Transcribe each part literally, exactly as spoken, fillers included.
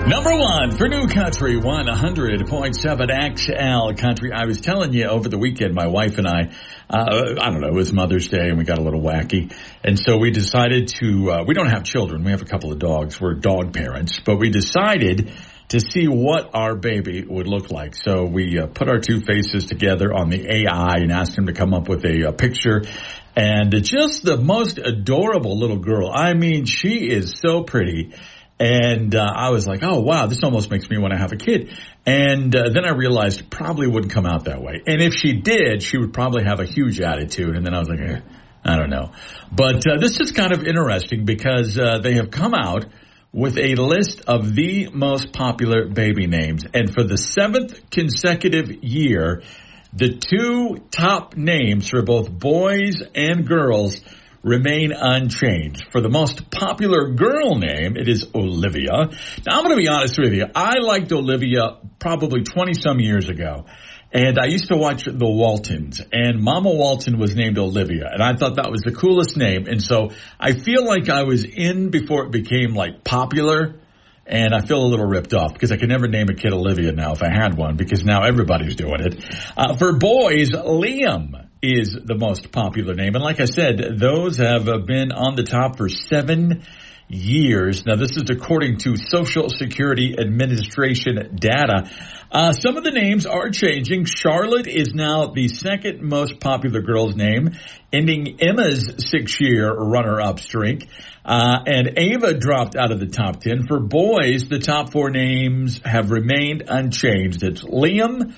Number one for New Country, one hundred point seven X L Country. I was telling you over the weekend, my wife and I, uh, I don't know, it was Mother's Day and we got a little wacky. And so we decided to, uh, we don't have children. We have a couple of dogs. We're dog parents, but we decided to see what our baby would look like. So we uh, put our two faces together on the A I and asked him to come up with a, a picture. And just the most adorable little girl. I mean, she is so pretty. And uh, I was like, oh, wow, this almost makes me want to have a kid. And uh, then I realized it probably wouldn't come out that way. And if she did, she would probably have a huge attitude. And then I was like, eh, I don't know. But uh, this is kind of interesting because uh, they have come out with a list of the most popular baby names. And for the seventh consecutive year, the two top names for both boys and girls remain unchanged. For the most popular girl name, it is Olivia. Now, I'm going to be honest with you. I liked Olivia probably twenty-some years ago. And I used to watch The Waltons. And Mama Walton was named Olivia. And I thought that was the coolest name. And so I feel like I was in before it became, like, popular. And I feel a little ripped off because I could never name a kid Olivia now if I had one because now everybody's doing it. Uh, for boys, Liam is the most popular name. And like I said, those have been on the top for seven years. Now, this is according to Social Security Administration data. Uh, some of the names are changing. Charlotte is now the second most popular girl's name, ending Emma's six-year runner-up streak. Uh, and Ava dropped out of the top ten. For boys, the top four names have remained unchanged. It's Liam,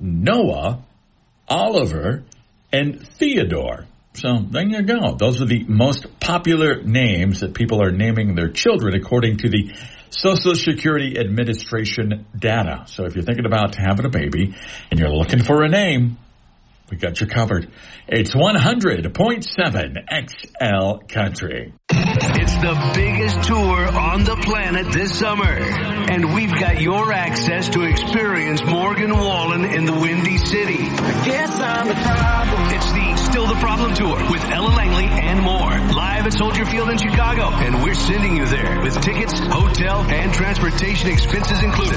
Noah, Oliver, and Theodore. So there you go. Those are the most popular names that people are naming their children according to the Social Security Administration data. So if you're thinking about having a baby and you're looking for a name, we got you covered. It's one hundred point seven X L Country. It's the biggest tour on the planet this summer, and we've got your access to experience Morgan Wallen in the Windy City. I guess I'm the problem. It's the Still the Problem Tour with Ella Langley and more, live at Soldier Field in Chicago, and we're sending you there with tickets, hotel, and transportation expenses included.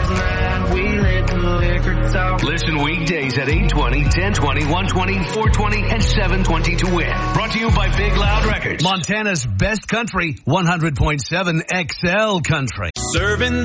Listen weekdays at eight twenty, ten twenty, one twenty, four twenty, and seven twenty to win. Brought to you by Big Loud Records. Montana's best country, one hundred point seven X L Country. Serving